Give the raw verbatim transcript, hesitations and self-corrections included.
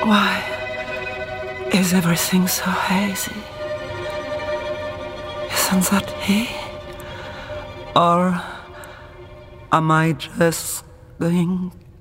Why is everything so hazy? Isn't that he? Or am I just going